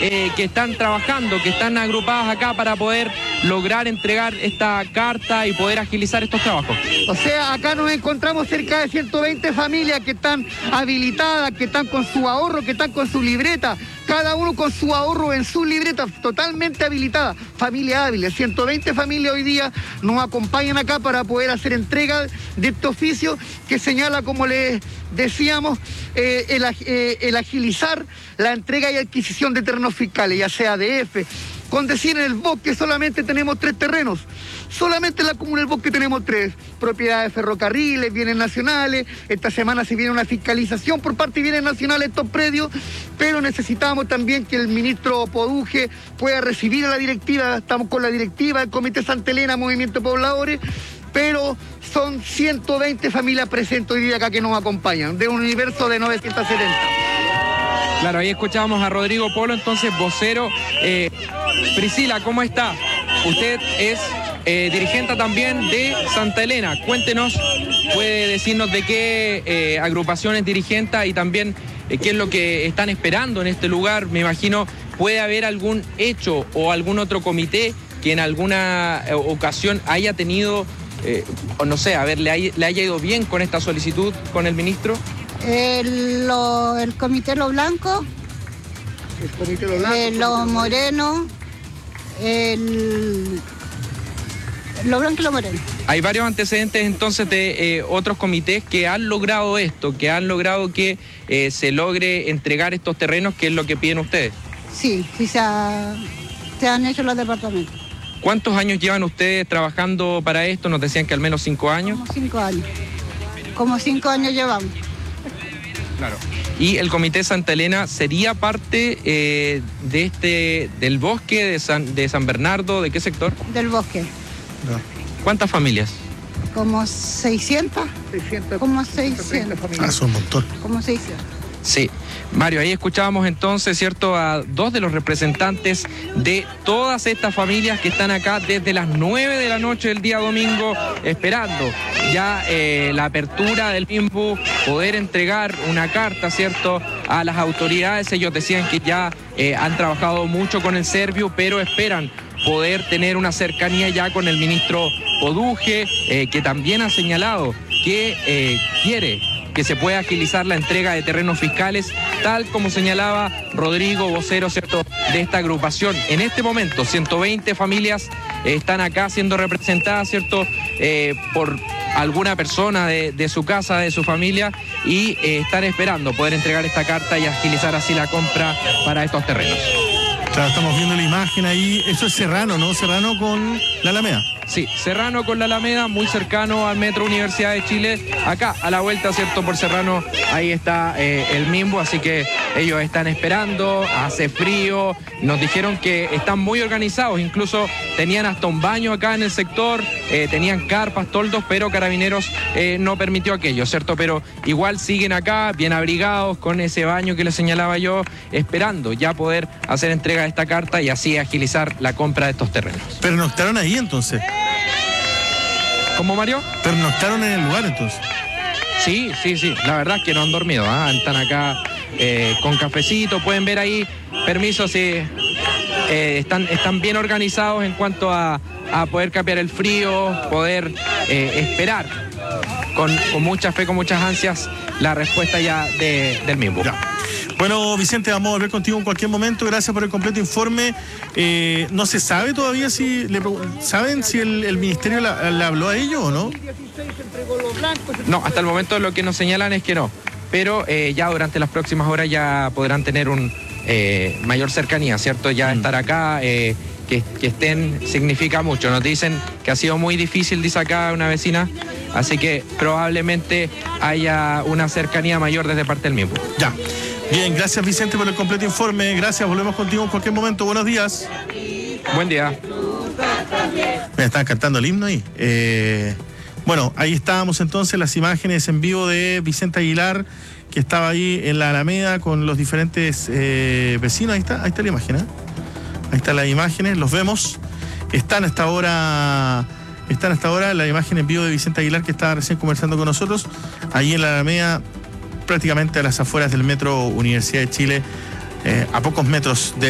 que están trabajando, que están agrupadas acá para poder lograr entregar esta carta y poder agilizar estos trabajos. O sea, acá nos encontramos cerca de 120 familias que están habilitadas, que están con su ahorro, que están con su libreta, cada uno con su ahorro en su libreta, totalmente habilitada, familias hábiles. 120 familias hoy día nos acompañan acá para poder hacer entrega de este oficio que señala, como les decíamos, el agilizar la entrega y adquisición de terrenos fiscales, ya sea ADF. Con decir, en el bosque solamente tenemos 3 terrenos. Solamente en la comuna del Bosque tenemos 3. Propiedades de ferrocarriles, bienes nacionales. Esta semana se viene una fiscalización por parte de bienes nacionales estos predios, pero necesitamos también que el ministro Poduje pueda recibir a la directiva. Estamos con la directiva del Comité Santa Elena, Movimiento de Pobladores, pero son 120 familias presentes hoy día acá que nos acompañan, de un universo de 970. Claro, ahí escuchábamos a Rodrigo Polo, entonces vocero. Priscila, ¿cómo está? Usted es dirigente también de Santa Elena. Cuéntenos, puede decirnos de qué agrupación es dirigente y también qué es lo que están esperando en este lugar. Me imagino puede haber algún hecho o algún otro comité que en alguna ocasión haya tenido, o no sé, a ver, le haya ido bien con esta solicitud con el ministro. El comité Lo Blanco, Lo Moreno, Lo Blanco y Lo Moreno. Hay varios antecedentes entonces de otros comités que han logrado esto, que han logrado que se logre entregar estos terrenos, que es lo que piden ustedes. Sí, se han hecho los departamentos. ¿Cuántos años llevan ustedes trabajando para esto? Nos decían que al menos 5 años. Como 5 años. Como 5 años llevamos. Claro. ¿Y el Comité Santa Elena sería parte del bosque de San Bernardo? ¿De qué sector? Del bosque. No. ¿Cuántas familias? Como 600. Como 600. Son un montón. Como 600. Sí. Mario, ahí escuchábamos entonces, ¿cierto?, a 2 de los representantes de todas estas familias que están acá desde las 9 de la noche del día domingo, esperando ya la apertura del MIMBU, poder entregar una carta, ¿cierto?, a las autoridades. Ellos decían que ya han trabajado mucho con el Serviu, pero esperan poder tener una cercanía ya con el ministro Poduje, que también ha señalado que quiere que se pueda agilizar la entrega de terrenos fiscales, tal como señalaba Rodrigo, vocero, ¿cierto?, de esta agrupación. En este momento, 120 familias están acá siendo representadas, ¿cierto?, por alguna persona de su casa, de su familia, y están esperando poder entregar esta carta y agilizar así la compra para estos terrenos. Claro, estamos viendo la imagen ahí. Eso es Serrano, ¿no? Serrano con la Alameda. Sí, Serrano con la Alameda, muy cercano al Metro Universidad de Chile. Acá, a la vuelta, ¿cierto?, por Serrano, ahí está el MIMBU, así que ellos están esperando, hace frío. Nos dijeron que están muy organizados, incluso tenían hasta un baño acá en el sector, tenían carpas, toldos, pero Carabineros no permitió aquello, ¿cierto? Pero igual siguen acá, bien abrigados, con ese baño que les señalaba yo, esperando ya poder hacer entrega de esta carta y así agilizar la compra de estos terrenos. Pero no estaron ahí entonces. ¿Cómo, Mario? Pernoctaron en el lugar entonces. Sí, la verdad es que no han dormido, están acá con cafecito, pueden ver ahí, permiso, sí, están bien organizados en cuanto a poder capear el frío, poder esperar con mucha fe, con muchas ansias, la respuesta ya del MIMBU. Ya. Bueno, Vicente, vamos a volver contigo en cualquier momento. Gracias por el completo informe. No se sabe todavía ¿saben si el ministerio le habló a ellos o no? No, hasta el momento lo que nos señalan es que no. Pero ya durante las próximas horas ya podrán tener un mayor cercanía, ¿cierto? Ya estar acá, que estén, significa mucho. Nos dicen que ha sido muy difícil, dice acá una vecina, así que probablemente haya una cercanía mayor desde parte del MIMBU. Ya. Bien, gracias Vicente por el completo informe. Gracias, volvemos contigo en cualquier momento. Buenos días. Buen día. Me están cantando el himno ahí. Bueno, ahí estábamos entonces, las imágenes en vivo de Vicente Aguilar, que estaba ahí en la Alameda con los diferentes vecinos. Ahí está la imagen, ¿eh? Ahí están las imágenes, los vemos. Están hasta ahora la imagen en vivo de Vicente Aguilar, que estaba recién conversando con nosotros, ahí en la Alameda, prácticamente a las afueras del Metro Universidad de Chile, a pocos metros de